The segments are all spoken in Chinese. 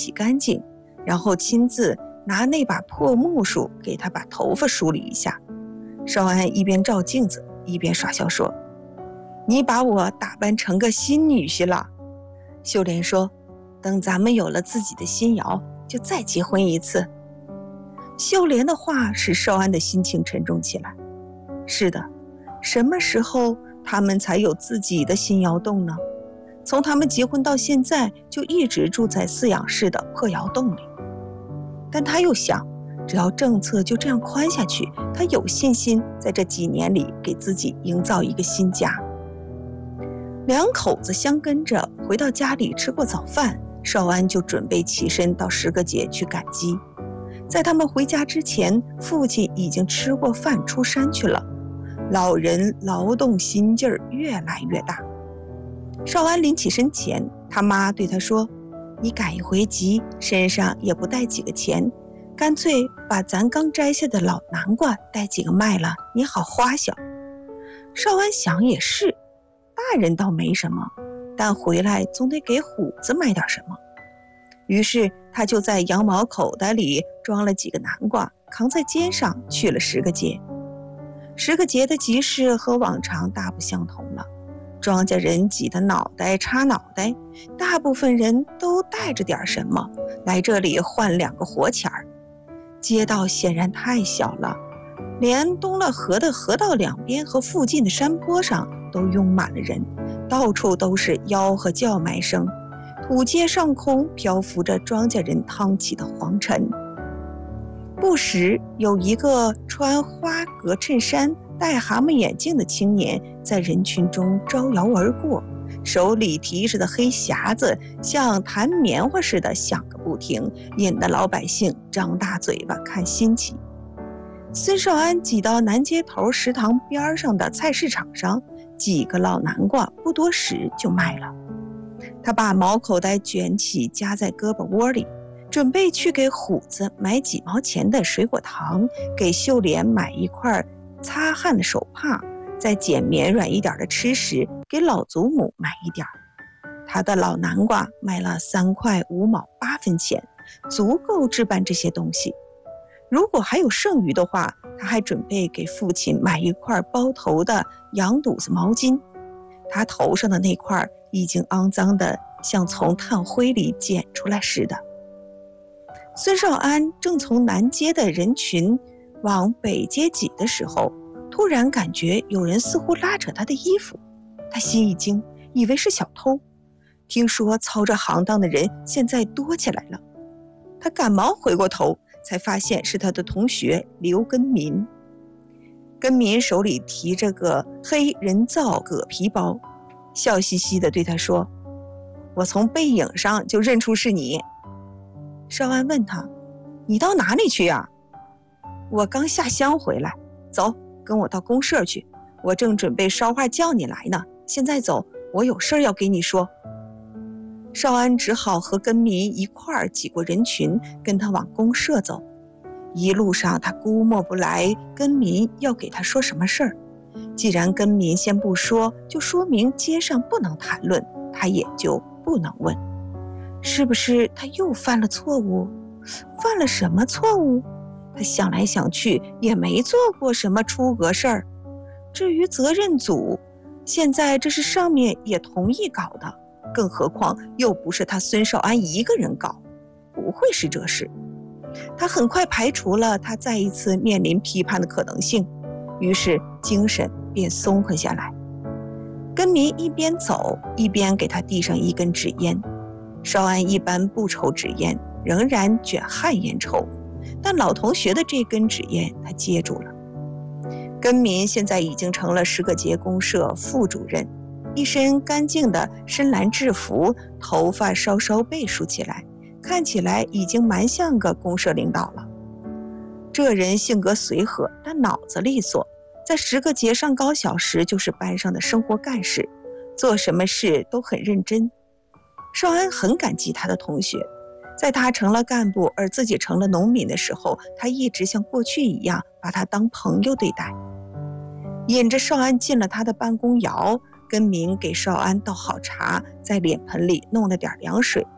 洗干净，然后亲自拿那把破木梳给他把头发梳理一下。少安一边照镜子一边耍笑说：“你把我打扮成个新女婿了。”秀莲说：“等咱们有了自己的新窑，就再结婚一次。”秀莲的话使少安的心情沉重起来。是的，什么时候他们才有自己的新窑洞呢？从他们结婚到现在，就一直住在饲养室的破窑洞里。但他又想，只要政策就这样宽下去，他有信心在这几年里给自己营造一个新家。两口子相跟着回到家里，吃过早饭，少安就准备起身到石个节去赶鸡。在他们回家之前，父亲已经吃过饭出山去了。老人劳动心劲儿越来越大。少安临起身前，他妈对他说：“你赶一回集，身上也不带几个钱，干脆把咱刚摘下的老南瓜带几个卖了，你好花销。”少安想也是，大人倒没什么，但回来总得给虎子买点什么。于是他就在羊毛口袋里装了几个南瓜，扛在肩上去了石个节。石个节的集市和往常大不相同了，庄稼人挤得脑袋插脑袋，大部分人都带着点什么来这里换2个活钱儿。街道显然太小了，连东了河的河道两边和附近的山坡上都拥满了人，到处都是吆喝叫卖声，土街上空漂浮着庄稼人趟起的黄尘。不时有一个穿花格衬衫、戴蛤蟆眼镜的青年在人群中招摇而过，手里提着的黑匣子像弹棉花似的响个不停，引得老百姓张大嘴巴看新奇。孙少安挤到南街头食堂边上的菜市场上，几个老南瓜不多时就卖了。他把毛口袋卷起夹在胳膊窝里，准备去给虎子买几毛钱的水果糖，给秀莲买一块擦汗的手帕，再捡绵软一点的吃食，给老祖母买一点。他的老南瓜卖了3块5毛8分钱，足够置办这些东西。如果还有剩余的话，他还准备给父亲买一块包头的羊肚子毛巾。他头上的那块已经肮脏的像从炭灰里捡出来似的。孙少安正从南街的人群往北街挤的时候，突然感觉有人似乎拉扯他的衣服，他心一惊，以为是小偷。听说操这行当的人现在多起来了，他赶忙回过头，才发现是他的同学刘根民。根民手里提着个黑人造革皮包，笑嘻嘻地对他说：“我从背影上就认出是你。”少安问他：“你到哪里去呀？”“我刚下乡回来。”“走，跟我到公社去，我正准备捎话叫你来呢。现在走，我有事要给你说。”少安只好和根民一块儿挤过人群，跟他往公社走。一路上他估摸不来根民要给他说什么事儿，既然根民先不说，就说明街上不能谈论，他也就不能问。是不是他又犯了错误？犯了什么错误？他想来想去也没做过什么出格事儿。至于责任组，现在这是上面也同意搞的，更何况又不是他孙少安一个人搞，不会是这事。他很快排除了他再一次面临批判的可能性，于是精神便松快下来。根民一边走一边给他递上一根纸烟。少安一般不抽纸烟，仍然卷旱烟抽，但老同学的这根纸烟他接住了。根民现在已经成了石个节公社副主任，一身干净的深蓝制服，头发稍稍背梳起来，看起来已经蛮像个公社领导了。这人性格随和，但脑子利索，在石个节上高小时就是班上的生活干事，做什么事都很认真。少安很感激他的同学，在他成了干部而自己成了农民的时候，他一直像过去一样把他当朋友对待。引着少安进了他的办公窑，根民给少安倒好茶，在脸盆里弄了点凉水，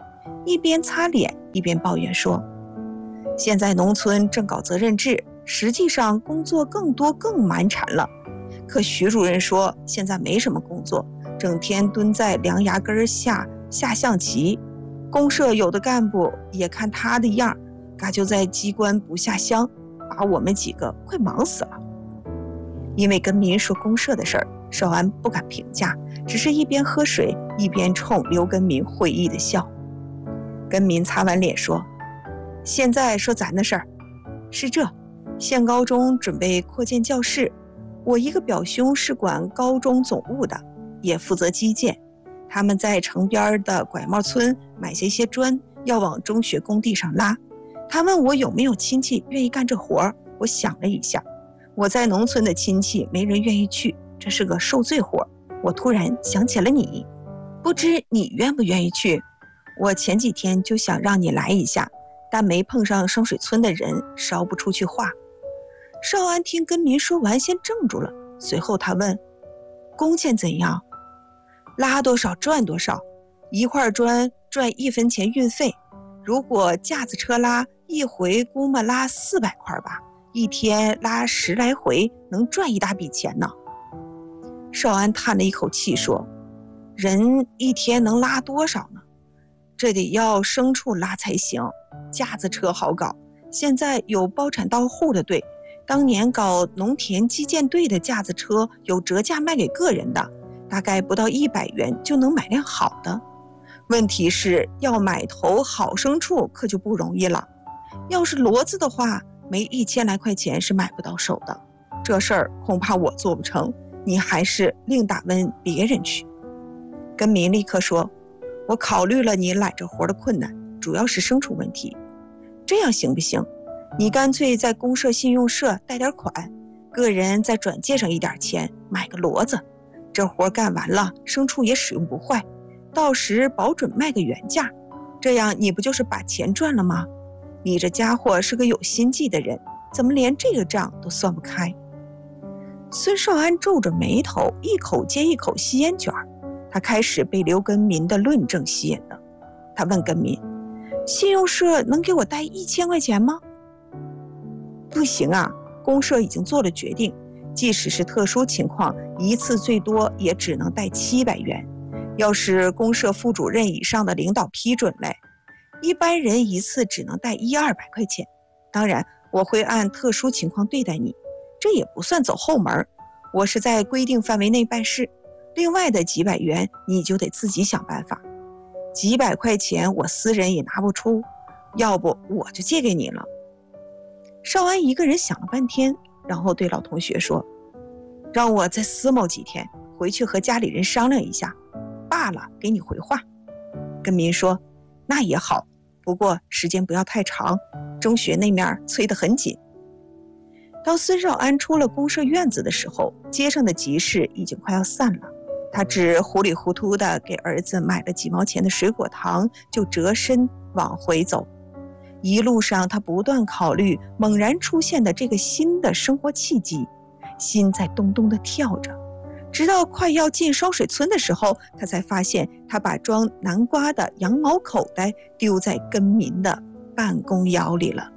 一边擦脸一边抱怨说，现在农村正搞责任制，实际上工作更多更蛮缠了。可徐主任说现在没什么工作，整天蹲在梁牙根下下象棋。公社有的干部也看他的样，嘎就在机关不下乡，把我们几个快忙死了。因为跟民说公社的事儿，少安不敢评价，只是一边喝水一边冲刘根民会意的笑。根民擦完脸说，现在说咱的事儿，是这，县高中准备扩建教室，我一个表兄是管高中总务的，也负责基建。他们在城边的拐帽村买下一些砖，要往中学工地上拉。他问我有没有亲戚愿意干这活，我想了一下，我在农村的亲戚没人愿意去，这是个受罪活。我突然想起了你，不知你愿不愿意去？我前几天就想让你来一下，但没碰上双水村的人，捎不出去话。少安听根民说完，先怔住了，随后他问，工钱怎样？拉多少赚多少，一块砖赚1分钱运费。如果架子车拉，一回估摸拉400块吧，一天拉10来回，能赚一大笔钱呢。少安叹了一口气说，人一天能拉多少呢？这得要牲畜拉才行，架子车好搞，现在有包产到户的队，当年搞农田基建队的架子车有折价卖给个人的，大概不到100元就能买辆好的。问题是要买头好牲畜可就不容易了，要是骡子的话，没1000来块钱是买不到手的。这事儿恐怕我做不成，你还是另打问别人去。根民立刻说，我考虑了你揽着活的困难，主要是牲畜问题。这样行不行？你干脆在公社信用社贷点款，个人再转借上一点钱，买个骡子。这活干完了，牲畜也使用不坏，到时保准卖个原价，这样你不就是把钱赚了吗？你这家伙是个有心计的人，怎么连这个账都算不开？孙少安皱着眉头，一口接一口吸烟卷，他开始被刘根民的论证吸引了。他问根民，信用社能给我贷1000块钱吗？不行啊，公社已经做了决定，即使是特殊情况，一次最多也只能贷700元。要是公社副主任以上的领导批准嘞，一般人一次只能贷100-200块钱。当然，我会按特殊情况对待你，这也不算走后门，我是在规定范围内办事。另外的几百元你就得自己想办法。几百块钱我私人也拿不出，要不我就借给你了。少安一个人想了半天，然后对老同学说，让我再思谋几天，回去和家里人商量一下，罢了给你回话。根民说，那也好，不过时间不要太长，中学那面催得很紧。当孙少安出了公社院子的时候，街上的集市已经快要散了，他只糊里糊涂地给儿子买了几毛钱的水果糖，就折身往回走。一路上他不断考虑猛然出现的这个新的生活契机，心在咚咚地跳着。直到快要进双水村的时候，他才发现他把装南瓜的羊毛口袋丢在根民的办公窑里了。